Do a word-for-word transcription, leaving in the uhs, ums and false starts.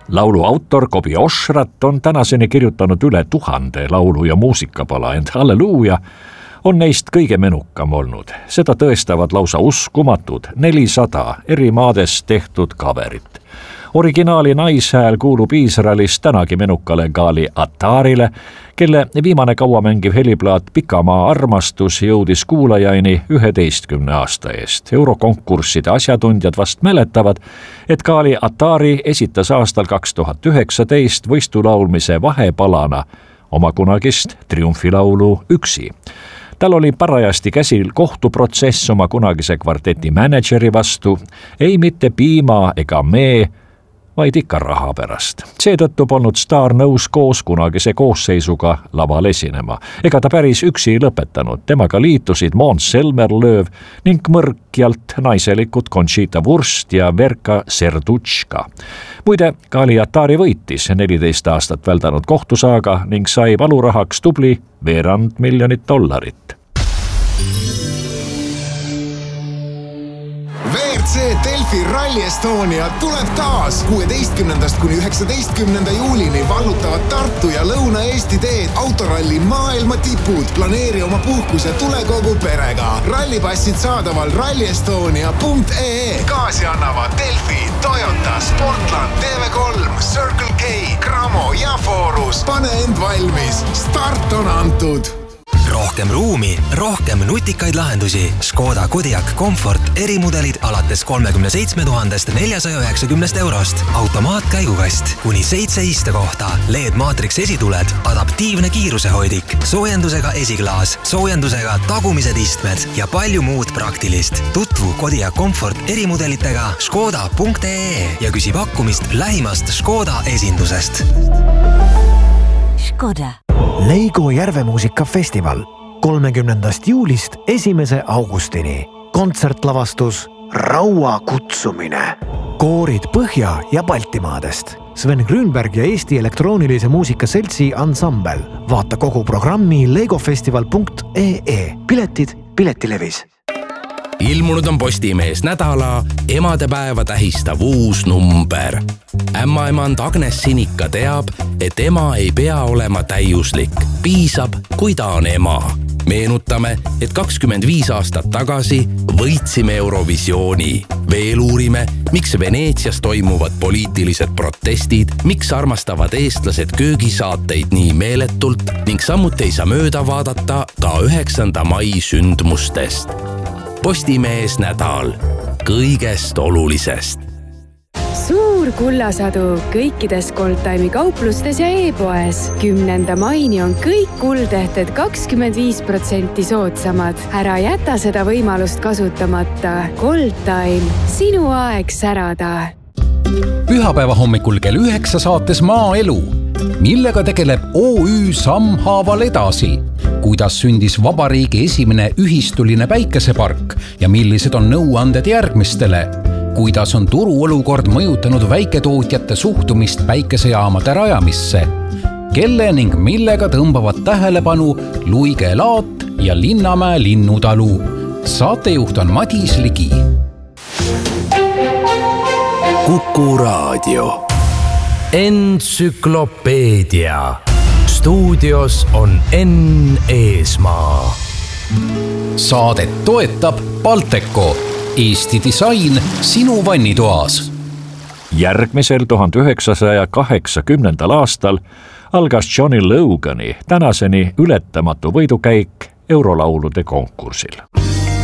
Laulu autor Kobi Oshrat on tänaseni kirjutanud üle tuhande laulu ja muusikapala, ent Halleluuja on neist kõige menukam olnud. Seda tõestavad lausa uskumatud nelisada eri maades tehtud kaverit. Originaali naishääl kuulub Iisraelis tänagi menukale Gali Atarile, kelle viimane kauamängiv heliplaat Pikamaa armastus jõudis kuulajaini üheteistkümne aasta eest. Eurokonkursside asjatundjad vast mäletavad, et Gali Atari esitas aastal kaks tuhat üheksateist võistulaulmise vahepalana oma kunagist triumfilaulu Üksi. Tal oli parajasti käsil kohtuprotsess oma kunagise kvarteti mänedžeri vastu, ei mitte piima ega mee, vaid ikka raha pärast. Seetõttu polnud staar nõus koos kunagise koosseisuga laval esinema. Ega ta päris üksi lõpetanud. Temaga liitusid Måns Zelmerlöw ning mõrkjalt naiselikud Conchita Wurst ja Verka Serduchka. Muide, Gali Atari võitis neliteist aastat väldanud kohtusaaga ning sai valurahaks tubli veerand miljonit dollarit. V R C Delfi Rally Estonia tuleb taas kuueteistkümnendast kuni üheksateistkümnenda juulini vallutavad Tartu ja Lõuna-Eesti teed autoralli maailma tipud. Planeeri oma puhkus ja tule kogu perega. Rallipassid saadaval rally estonia punkt ee ee. Gaasi annavad Delfi, Toyota, Sportland, T V kolm, Circle K, Cramo ja Forus. Pane end valmis. Start on antud. Rohkem ruumi, rohkem nutikaid lahendusi. Škoda Kodiaq Comfort erimudelid alates kolmekümne seitsme tuhandest neljasaja üheksakümnest eurost. Automaatkäigukast, kuni seitse istekohta, L E D Matrix esituled, adaptiivne kiirusehoidik, soojendusega esiklaas, soojendusega tagumised istmed ja palju muud praktilist. Tutvu Kodiaq Comfort erimudelitega škoda punkt ee ee ja küsi pakkumist lähimast Škoda esindusest. Škoda. Leigo järvemuusikafestival kolmekümnendast juulist esimese augustini. Kontsertlavastus Raua kutsumine. Koorid Põhja- ja Baltimaadest. Sven Grünberg ja Eesti elektroonilise muusika seltsi ansambel. Vaata kogu programmi legofestival punkt ee ee. Piletid Piletilevis. Ilmunud on Postimees nädala emadepäeva tähistav uus number. Ämmaemand Agnes Sinika teab, et ema ei pea olema täiuslik. Piisab, kui ta on ema. Meenutame, et kakskümmend viis aastat tagasi võitsime Eurovisiooni. Veel uurime, miks Veneetsias toimuvad poliitilised protestid, miks armastavad eestlased köögisaateid nii meeletult ning samuti ei saa mööda vaadata ka üheksanda mai sündmustest. Postimees nädal kõigest olulisest. Suur kullasadu kõikides Goldtime'i kauplustes ja e-poes. Kümnenda maini on kõik kuldehted kakskümmend viis protsenti soodsamad. Ära jäta seda võimalust kasutamata. Goldtime, sinu aeg särada. Pühapäeva hommikul kell üheksa saates Maaelu, millega tegeleb O Ü Sammhaaval edasi. Kuidas sündis vabariigi esimene ühistuline päikesepark ja millised on nõuanded järgmistele. Kuidas on turuolukord mõjutanud väiketootjate suhtumist päikesejaamade rajamisse. Kelle ning millega tõmbavad tähelepanu Luige Laat ja Linnamäe linnutalu. Saatejuht on Madis Ligi. Kuku Raadio. Entsüklopeedia. Stuudios on Enn Eesmaa. Saadet toetab Balteco. Eesti disain sinu vannitoas. Järgmisel tuhande üheksasaja kaheksakümnendal aastal algas Johnny Logani tänaseni ületamatu võidukäik eurolaulude konkursil.